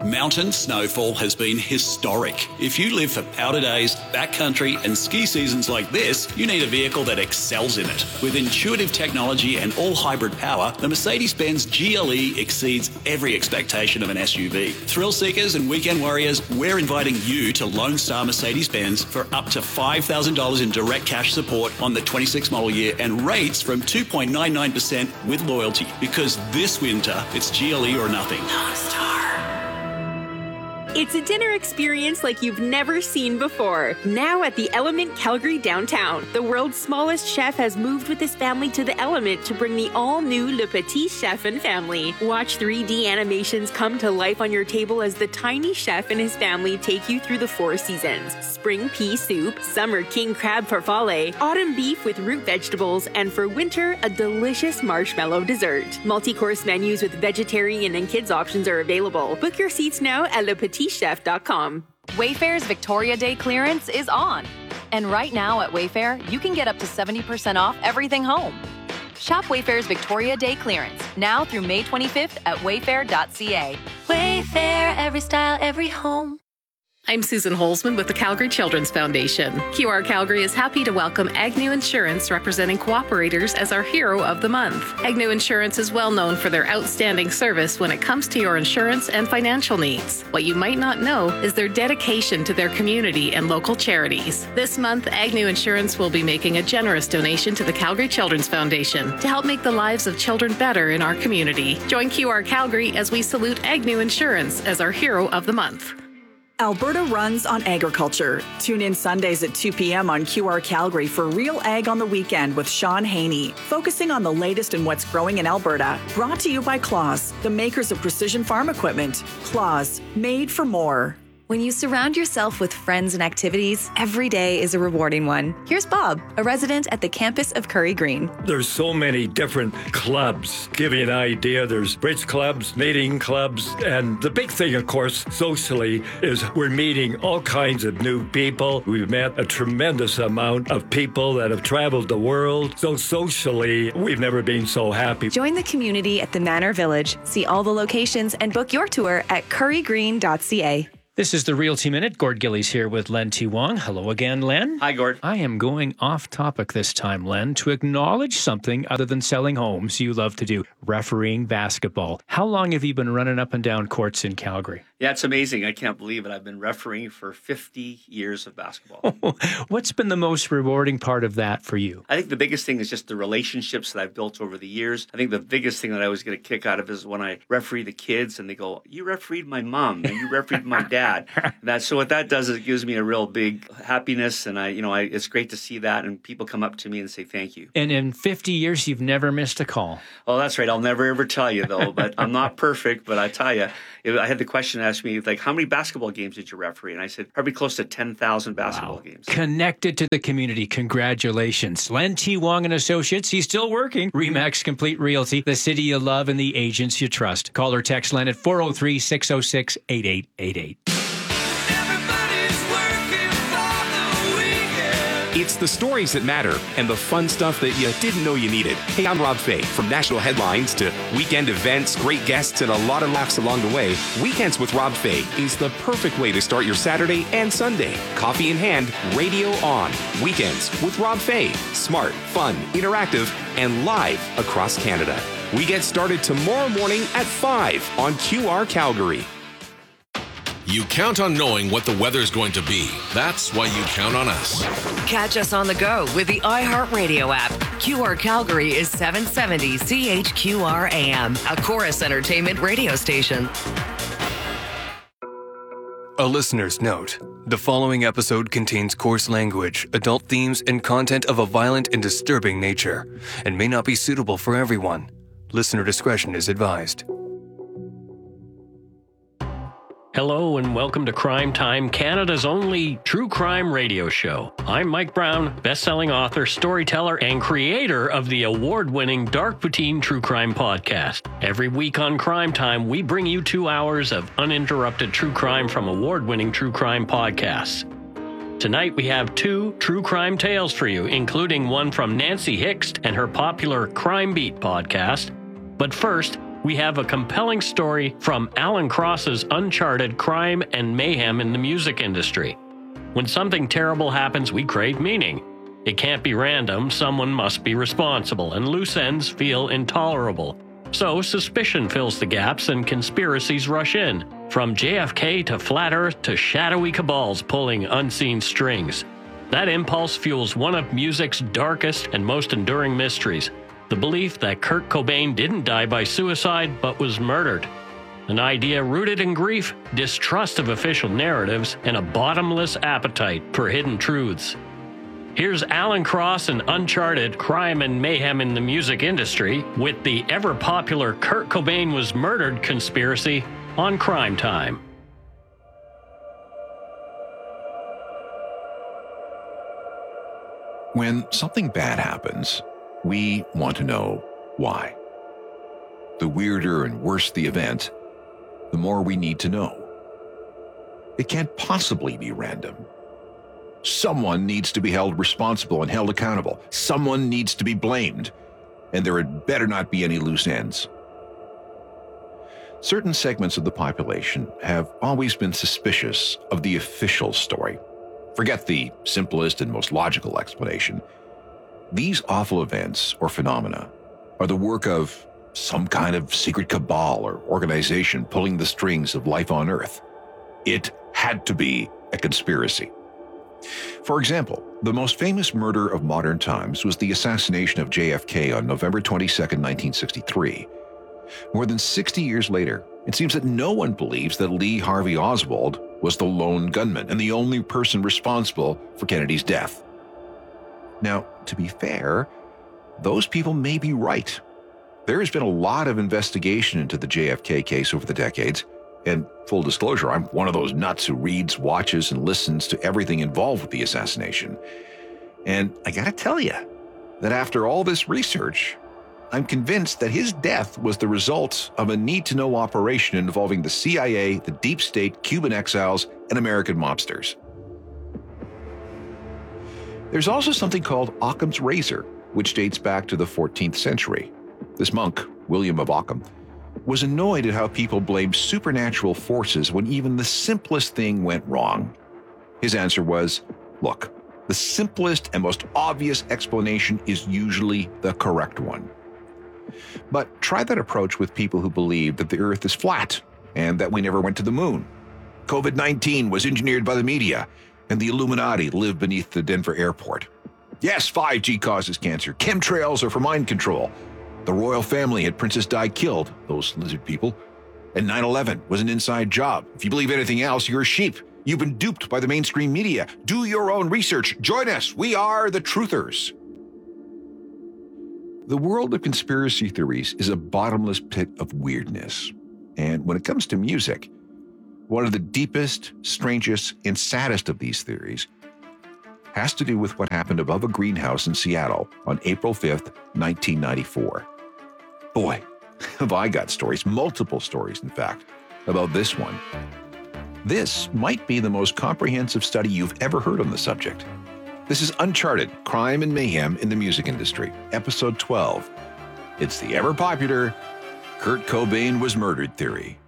Mountain snowfall has been historic. If you live for powder days, backcountry and ski seasons like this, you need a vehicle that excels in it. With intuitive technology and all-hybrid power, the Mercedes-Benz GLE exceeds every expectation of an SUV. Thrill seekers and weekend warriors, we're inviting you to Lone Star Mercedes-Benz for up to $5,000 in direct cash support on the 26 model year and rates from 2.99% with loyalty. Because this winter, it's GLE or nothing. Lone Star. It's a dinner experience like you've never seen before. Now at the Element Calgary downtown, the world's smallest chef has moved with his family to the Element to bring the all-new Le Petit Chef and family. Watch 3D animations come to life on your table as the tiny chef and his family take you through the 4 seasons. Spring pea soup, summer king crab farfalle, autumn beef with root vegetables, and for winter, a delicious marshmallow dessert. Multi-course menus with vegetarian and kids options are available. Book your seats now at LePetitChef.com. Wayfair's Victoria Day clearance is on. And right now at Wayfair, you can get up to 70% off everything home. Shop Wayfair's Victoria Day clearance now through May 25th at wayfair.ca. Wayfair, every style, every home. I'm Susan Holzman with the Calgary Children's Foundation. QR Calgary is happy to welcome Agnew Insurance, representing cooperators, as our Hero of the Month. Agnew Insurance is well known for their outstanding service when it comes to your insurance and financial needs. What you might not know is their dedication to their community and local charities. This month, Agnew Insurance will be making a generous donation to the Calgary Children's Foundation to help make the lives of children better in our community. Join QR Calgary as we salute Agnew Insurance as our Hero of the Month. Alberta runs on agriculture. Tune in Sundays at 2 p.m. on QR Calgary for Real Ag on the Weekend with Sean Haney, focusing on the latest in what's growing in Alberta. Brought to you by Claus, the makers of precision farm equipment. Claus, made for more. When you surround yourself with friends and activities, every day is a rewarding one. Here's Bob, a resident at the campus of Curry Green. There's so many different clubs. Give you an idea, there's bridge clubs, knitting clubs, and the big thing, of course, socially, is we're meeting all kinds of new people. We've met a tremendous amount of people that have traveled the world. So socially, we've never been so happy. Join the community at the Manor Village. See all the locations and book your tour at currygreen.ca. This is the Realty Minute. Gord Gillies here with Len T. Wong. Hello again, Len. Hi, Gord. I am going off topic this time, Len, to acknowledge something other than selling homes you love to do, refereeing basketball. How long have you been running up and down courts in Calgary? Yeah, it's amazing. I can't believe it. I've been refereeing for 50 years of basketball. What's been the most rewarding part of that for you? I think the biggest thing is just the relationships that I've built over the years. I think the biggest thing that I always get a kick out of is when I referee the kids and they go, you refereed my mom and you refereed my dad. So what that does is it gives me a real big happiness, and it's great to see that, and people come up to me and say thank you. And in 50 years, you've never missed a call. Oh, that's right. I'll never ever tell you though, but I'm not perfect. But I tell you, I had the question asked me like, how many basketball games did you referee? And I said probably close to 10,000 basketball games. Connected to the community. Congratulations, Len T. Wong and Associates. He's still working. Remax Complete Realty, the city you love and the agents you trust. Call or text Len at 403-606-8888. It's the stories that matter and the fun stuff that you didn't know you needed. Hey, I'm Rob Fay. From national headlines to weekend events, great guests, and a lot of laughs along the way, Weekends with Rob Fay is the perfect way to start your Saturday and Sunday. Coffee in hand, radio on. Weekends with Rob Fay. Smart, fun, interactive, and live across Canada. We get started tomorrow morning at 5 on QR Calgary. You count on knowing what the weather's going to be. That's why you count on us. Catch us on the go with the iHeartRadio app. QR Calgary is 770 CHQR AM, a Chorus Entertainment radio station. A listener's note. The following episode contains coarse language, adult themes, and content of a violent and disturbing nature, and may not be suitable for everyone. Listener discretion is advised. Hello and welcome to Crime Time, Canada's only true crime radio show. I'm Mike Brown, best-selling author, storyteller, and creator of the award-winning Dark Poutine True Crime Podcast. Every week on Crime Time, we bring you 2 hours of uninterrupted true crime from award-winning true crime podcasts. Tonight we have 2 true crime tales for you, including one from Nancy Hixt and her popular Crime Beat podcast. But first, we have a compelling story from Alan Cross's Uncharted Crime and Mayhem in the Music Industry. When something terrible happens, we crave meaning. It can't be random, someone must be responsible, and loose ends feel intolerable. So suspicion fills the gaps and conspiracies rush in, from JFK to Flat Earth to shadowy cabals pulling unseen strings. That impulse fuels one of music's darkest and most enduring mysteries, the belief that Kurt Cobain didn't die by suicide but was murdered. An idea rooted in grief, distrust of official narratives, and a bottomless appetite for hidden truths. Here's Alan Cross and Uncharted Crime and Mayhem in the Music Industry with the ever-popular Kurt Cobain was murdered conspiracy on Crime Time. When something bad happens, we want to know why. The weirder and worse the event, the more we need to know. It can't possibly be random. Someone needs to be held responsible and held accountable. Someone needs to be blamed, and there had better not be any loose ends. Certain segments of the population have always been suspicious of the official story. Forget the simplest and most logical explanation. These awful events or phenomena are the work of some kind of secret cabal or organization pulling the strings of life on Earth. It had to be a conspiracy. For example, the most famous murder of modern times was the assassination of JFK on November 22, 1963. More than 60 years later, it seems that no one believes that Lee Harvey Oswald was the lone gunman and the only person responsible for Kennedy's death. Now, to be fair, those people may be right. There has been a lot of investigation into the JFK case over the decades, and full disclosure, I'm one of those nuts who reads, watches, and listens to everything involved with the assassination. And I gotta tell you that after all this research, I'm convinced that his death was the result of a need-to-know operation involving the CIA, the deep state, Cuban exiles, and American mobsters. There's also something called Occam's razor, which dates back to the 14th century. This monk, William of Ockham, was annoyed at how people blamed supernatural forces when even the simplest thing went wrong. His answer was, look, the simplest and most obvious explanation is usually the correct one. But try that approach with people who believe that the Earth is flat and that we never went to the moon. COVID-19 was engineered by the media, and the Illuminati live beneath the Denver airport. Yes, 5G causes cancer. Chemtrails are for mind control. The royal family had Princess Di killed, those lizard people. And 9/11 was an inside job. If you believe anything else, you're a sheep. You've been duped by the mainstream media. Do your own research. Join us. We are the truthers. The world of conspiracy theories is a bottomless pit of weirdness. And when it comes to music, one of the deepest, strangest, and saddest of these theories has to do with what happened above a greenhouse in Seattle on April 5th, 1994. Boy, have I got stories, multiple stories, in fact, about this one. This might be the most comprehensive study you've ever heard on the subject. This is Uncharted Crime and Mayhem in the Music Industry, Episode 12. It's the ever-popular Kurt Cobain was murdered theory.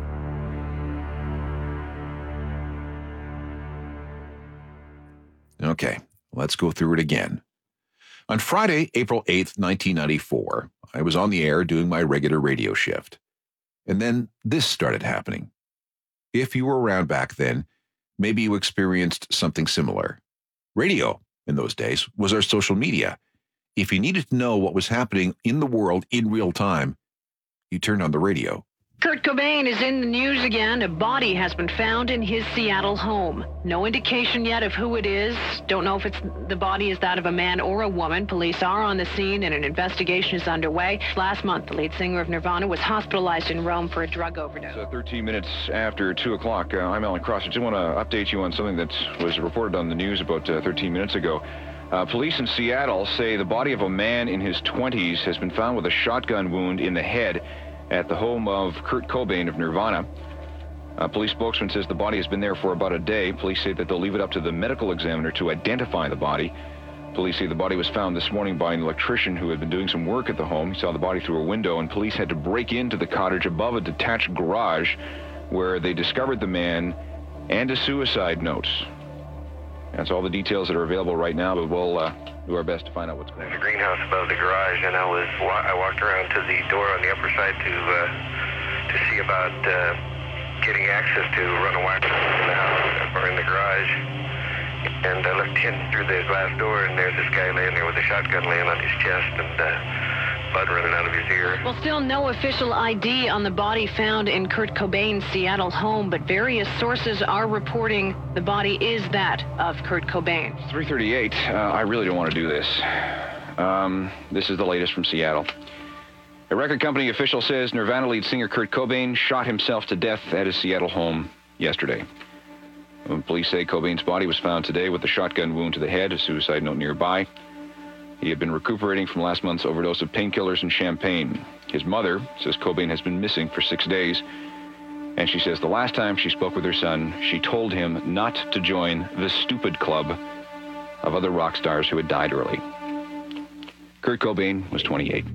Okay, let's go through it again. On Friday, April 8th, 1994, I was on the air doing my regular radio shift. And then this started happening. If you were around back then, maybe you experienced something similar. Radio, in those days, was our social media. If you needed to know what was happening in the world in real time, you turned on the radio. Kurt Cobain is in the news again. A body has been found in his Seattle home. No indication yet of who it is. Don't know if the body is that of a man or a woman. Police are on the scene and an investigation is underway. Last month, the lead singer of Nirvana was hospitalized in Rome for a drug overdose. 13 minutes after 2 o'clock. I'm Alan Cross. I just want to update you on something that was reported on the news about 13 minutes ago. Police in Seattle say the body of a man in his 20s has been found with a shotgun wound in the head at the home of Kurt Cobain of Nirvana. A police spokesman says the body has been there for about a day. Police say that they'll leave it up to the medical examiner to identify the body. Police say the body was found this morning by an electrician who had been doing some work at the home. He saw the body through a window, and police had to break into the cottage above a detached garage where they discovered the man and a suicide note. That's all the details that are available right now, but we'll do our best to find out what's going on. There's a greenhouse above the garage, and I walked around to the door on the upper side to see about getting access to run a wire in the house or in the garage. And I looked in through the glass door, and there's this guy laying there with a shotgun laying on his chest and blood running out of his ear. Well, still no official ID on the body found in Kurt Cobain's Seattle home, but various sources are reporting the body is that of Kurt Cobain. 3:38. I really don't want to do this. This is the latest from Seattle. A record company official says Nirvana lead singer Kurt Cobain shot himself to death at his Seattle home yesterday. Police say Cobain's body was found today with a shotgun wound to the head, a suicide note nearby. He had been recuperating from last month's overdose of painkillers and champagne. His mother says Cobain has been missing for 6 days, and she says the last time she spoke with her son, she told him not to join the stupid club of other rock stars who had died early. Kurt Cobain was 28.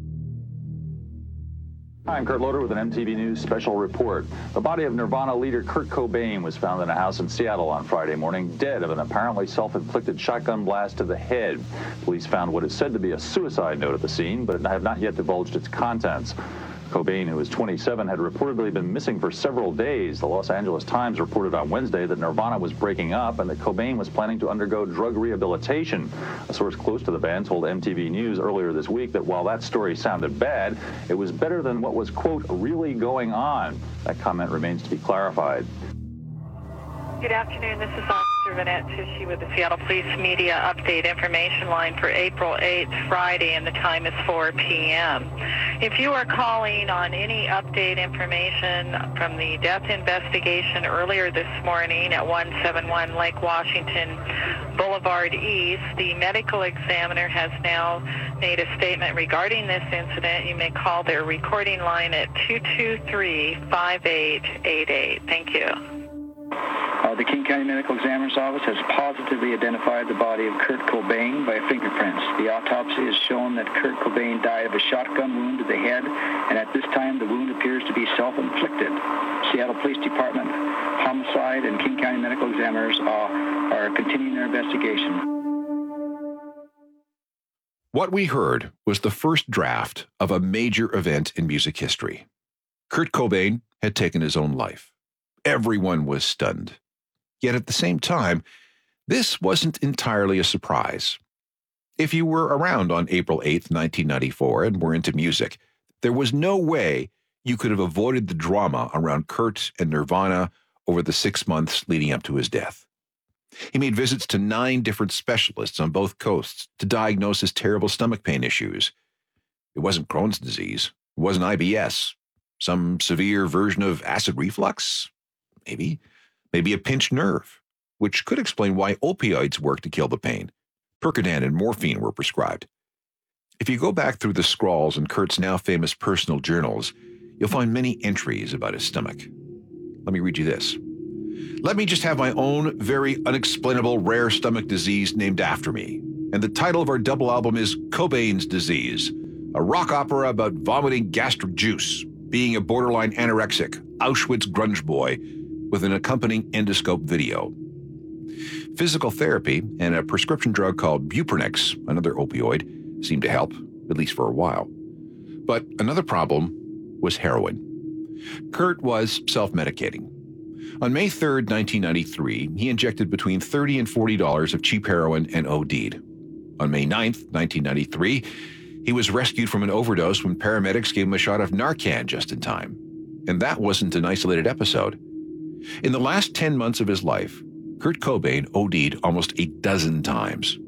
Hi, I'm Kurt Loder with an MTV News special report. The body of Nirvana leader Kurt Cobain was found in a house in Seattle on Friday morning, dead of an apparently self-inflicted shotgun blast to the head. Police found what is said to be a suicide note at the scene, but have not yet divulged its contents. Cobain, who is 27, had reportedly been missing for several days. The Los Angeles Times reported on Wednesday that Nirvana was breaking up and that Cobain was planning to undergo drug rehabilitation. A source close to the band told MTV News earlier this week that while that story sounded bad, it was better than what was, quote, really going on. That comment remains to be clarified. Good afternoon. This is Officer Vanette Tushy with the Seattle Police Media Update Information Line for April 8th, Friday, and the time is 4 p.m. If you are calling on any update information from the death investigation earlier this morning at 171 Lake Washington Boulevard East, the medical examiner has now made a statement regarding this incident. You may call their recording line at 223-5888. Thank you. The King County Medical Examiner's Office has positively identified the body of Kurt Cobain by fingerprints. The autopsy has shown that Kurt Cobain died of a shotgun wound to the head, and at this time the wound appears to be self-inflicted. Seattle Police Department, Homicide, and King County Medical Examiners are continuing their investigation. What we heard was the first draft of a major event in music history. Kurt Cobain had taken his own life. Everyone was stunned. Yet at the same time, this wasn't entirely a surprise. If you were around on April 8th, 1994, and were into music, there was no way you could have avoided the drama around Kurt and Nirvana over the 6 months leading up to his death. He made visits to 9 different specialists on both coasts to diagnose his terrible stomach pain issues. It wasn't Crohn's disease. It wasn't IBS. Some severe version of acid reflux? Maybe a pinched nerve, which could explain why opioids work to kill the pain. Percodan and morphine were prescribed. If you go back through the scrawls in Kurt's now famous personal journals, you'll find many entries about his stomach. Let me read you this. Let me just have my own very unexplainable rare stomach disease named after me. And the title of our double album is Cobain's Disease, a rock opera about vomiting gastric juice, being a borderline anorexic, Auschwitz grunge boy, with an accompanying endoscope video. Physical therapy and a prescription drug called Buprenix, another opioid, seemed to help, at least for a while. But another problem was heroin. Kurt was self-medicating. On May 3rd, 1993, he injected between $30 and $40 of cheap heroin and OD'd. On May 9th, 1993, he was rescued from an overdose when paramedics gave him a shot of Narcan just in time. And that wasn't an isolated episode. In the last 10 months of his life, Kurt Cobain OD'd almost 12 times.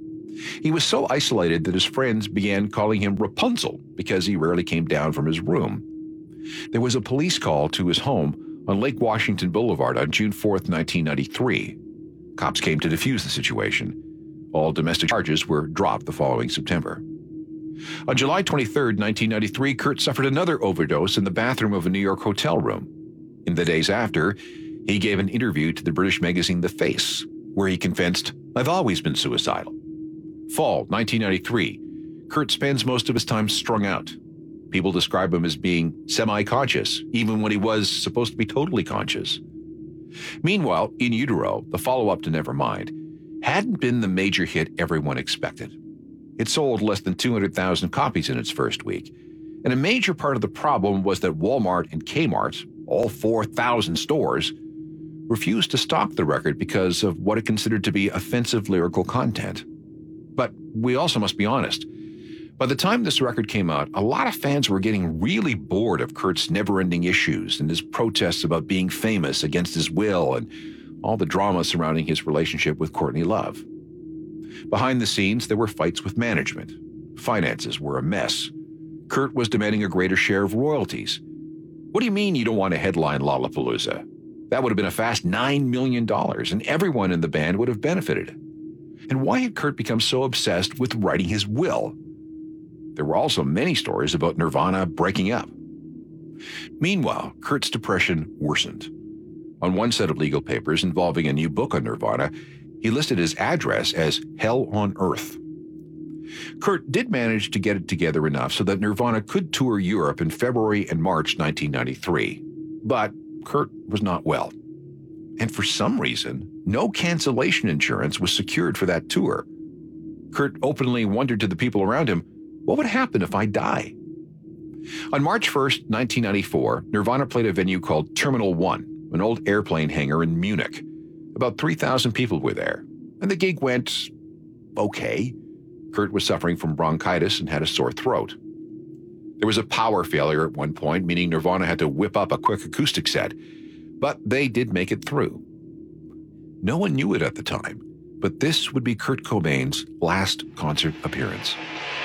He was so isolated that his friends began calling him Rapunzel because he rarely came down from his room. There was a police call to his home on Lake Washington Boulevard on June 4th, 1993. Cops came to defuse the situation. All domestic charges were dropped the following September. On July 23rd, 1993, Kurt suffered another overdose in the bathroom of a New York hotel room. In the days after, he gave an interview to the British magazine The Face, where he confessed, "I've always been suicidal." Fall 1993. Kurt spends most of his time strung out. People describe him as being semi-conscious, even when he was supposed to be totally conscious. Meanwhile, In Utero, the follow-up to Nevermind, hadn't been the major hit everyone expected. It sold less than 200,000 copies in its first week, and a major part of the problem was that Walmart and Kmart, all 4,000 stores, refused to stock the record because of what it considered to be offensive lyrical content. But we also must be honest. By the time this record came out, a lot of fans were getting really bored of Kurt's never-ending issues and his protests about being famous against his will and all the drama surrounding his relationship with Courtney Love. Behind the scenes, there were fights with management. Finances were a mess. Kurt was demanding a greater share of royalties. What do you mean you don't want to headline Lollapalooza? That would have been a fast $9 million, and everyone in the band would have benefited. And why had Kurt become so obsessed with writing his will? There were also many stories about Nirvana breaking up. Meanwhile, Kurt's depression worsened. On one set of legal papers involving a new book on Nirvana, he listed his address as Hell on Earth. Kurt did manage to get it together enough so that Nirvana could tour Europe in February and March 1993. But Kurt was not well. And for some reason, no cancellation insurance was secured for that tour. Kurt openly wondered to the people around him, what would happen if I die? On March 1st, 1994, Nirvana played a venue called Terminal 1, an old airplane hangar in Munich. About 3,000 people were there, and the gig went okay. Kurt was suffering from bronchitis and had a sore throat. There was a power failure at one point, meaning Nirvana had to whip up a quick acoustic set, but they did make it through. No one knew it at the time, but this would be Kurt Cobain's last concert appearance.